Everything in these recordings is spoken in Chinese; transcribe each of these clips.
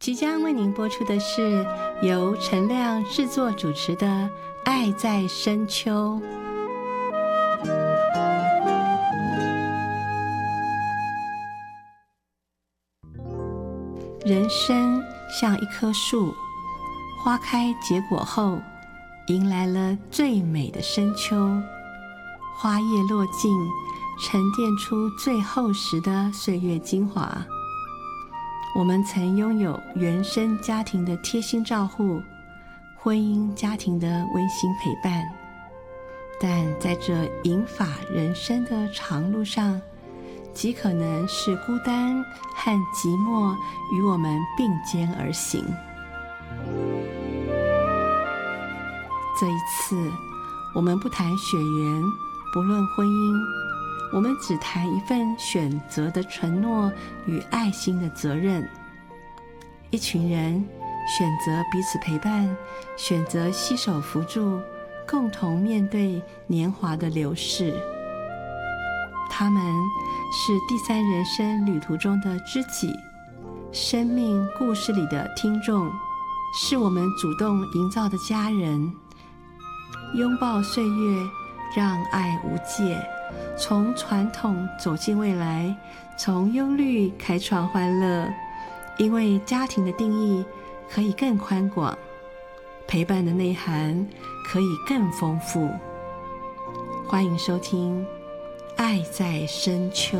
即将为您播出的是由陈亮制作主持的《爱在深秋》。人生像一棵树，花开结果后，迎来了最美的深秋。花叶落尽，沉淀出最厚实的岁月精华。我们曾拥有原生家庭的贴心照护，婚姻家庭的温馨陪伴，但在这银发人生的长路上，极可能是孤单和寂寞与我们并肩而行。这一次，我们不谈血缘，不论婚姻，我们只谈一份选择的承诺与爱心的责任。一群人选择彼此陪伴，选择携手扶助，共同面对年华的流逝。他们是第三人生旅途中的知己，生命故事里的听众，是我们主动营造的家人。拥抱岁月，让爱无界，从传统走进未来，从忧虑开创欢乐。因为家庭的定义可以更宽广，陪伴的内涵可以更丰富。欢迎收听《爱在深秋》。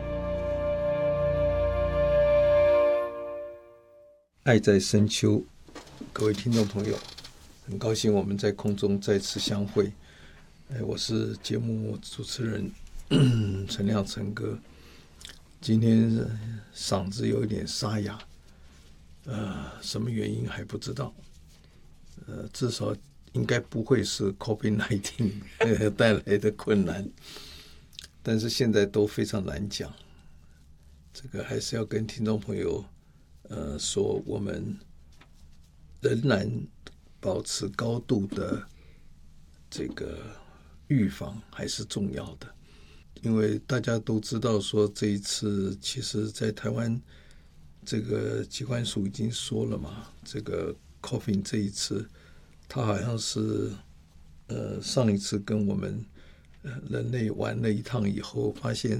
爱在深秋，各位听众朋友，很高兴我们在空中再次相会。我是节目主持人陈亮陈哥。今天嗓子有一点沙哑，什么原因还不知道，至少应该不会是 COVID-19 带来的困难，但是现在都非常难讲。这个还是要跟听众朋友说，我们仍然保持高度的这个预防还是重要的。因为大家都知道说，这一次其实在台湾这个疾管署已经说了嘛，这个 COVID 这一次它好像是上一次跟我们人类玩了一趟以后，发现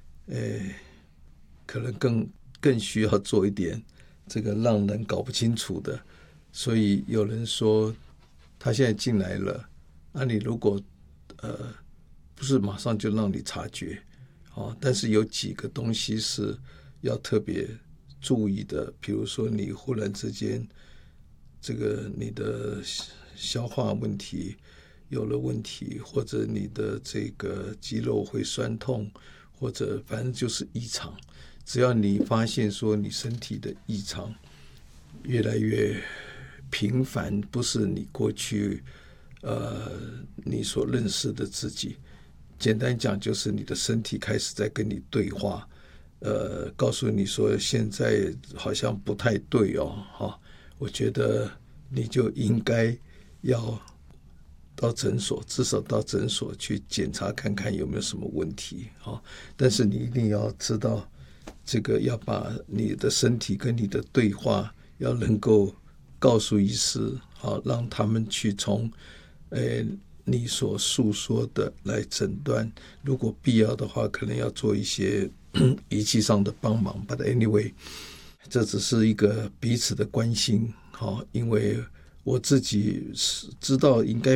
可能更需要做一点这个让人搞不清楚的，所以有人说他现在进来了，你如果不是马上就让你察觉，但是有几个东西是要特别注意的，比如说你忽然之间这个你的消化问题有了问题，或者你的这个肌肉会酸痛，或者反正就是异常，只要你发现说你身体的异常越来越频繁，不是你过去你所认识的自己，简单讲就是你的身体开始在跟你对话，告诉你说现在好像不太对我觉得你就应该要到诊所，至少到诊所去检查看看有没有什么问题但是你一定要知道，这个要把你的身体跟你的对话要能够告诉医师，让他们去从你所诉说的来诊断，如果必要的话可能要做一些仪器上的帮忙。 But anyway， 这只是一个彼此的关心，因为我自己知道应该